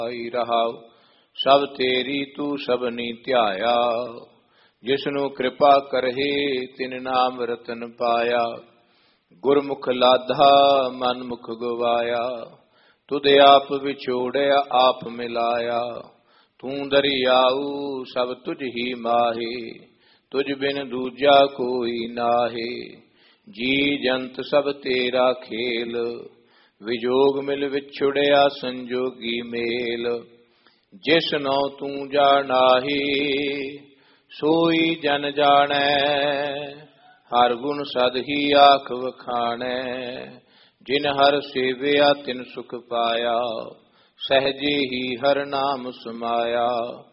ਆਈ ਰਹਾਉ। ਸਭ ਤੇਰੀ ਤੂੰ ਸਭਨੀ ਧਿਆਇਆ, ਜਿਸਨੂੰ ਕਿਰਪਾ ਕਰਹਿ ਤਿਨ ਨਾਮ ਰਤਨ ਪਾਇਆ। ਗੁਰਮੁਖ ਲਾਧਾ ਮਨ ਮੁਖ ਗਵਾਇਆ, ਤੁਧ ਆਪ ਵਿਛੋੜਿਆ ਆਪ ਮਿਲਾਇਆ। ਤੂੰ ਦਰਿਆਊ ਸਭ ਤੁਝ ਹੀ ਮਾਹੇ, ਤੁਝ ਬਿਨ ਦੂਜਾ ਕੋਈ ਨਾਹੇ। ਜੀ ਜੰਤ ਸਭ ਤੇਰਾ ਖੇਲ, ਵਿਜੋਗ ਮਿਲ ਵਿਛੁੜਿਆ ਸੰਜੋਗੀ ਮੇਲ। ਜਿਸ ਨੋ ਤੂੰ ਜਾਣਾਹੀ, ਸੋਈ ਜਨ ਜਾਣੈ। ਹਰ ਗੁਣ ਸਦ ਹੀ ਆਖ ਵਖਾਣੈ, ਜਿਨ ਹਰ ਸੇਵਿਆ ਤਿਨ ਸੁਖ ਪਾਇਆ। ਸਹਿਜੇ ਹੀ ਹਰ ਨਾਮ ਸਮਾਇਆ,